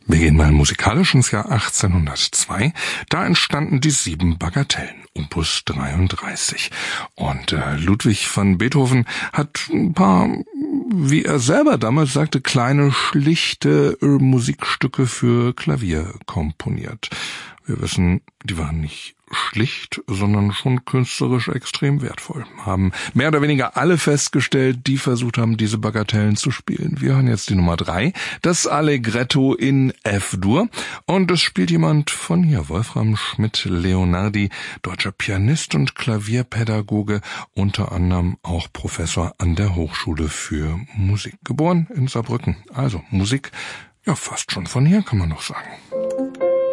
Wir gehen mal musikalisch ins Jahr 1802. Da entstanden die 7 Bagatellen, Opus 33. Und Ludwig van Beethoven hat ein paar, wie er selber damals sagte, kleine, schlichte Musikstücke für Klavier komponiert. Wir wissen, die waren nicht schlicht, sondern schon künstlerisch extrem wertvoll. Haben mehr oder weniger alle festgestellt, die versucht haben, diese Bagatellen zu spielen. Wir hören jetzt die Nummer 3, das Allegretto in F-Dur. Und es spielt jemand von hier, Wolfram Schmidt-Leonardi, deutscher Pianist und Klavierpädagoge, unter anderem auch Professor an der Hochschule für Musik. Geboren in Saarbrücken. Also Musik, ja fast schon von hier, kann man noch sagen.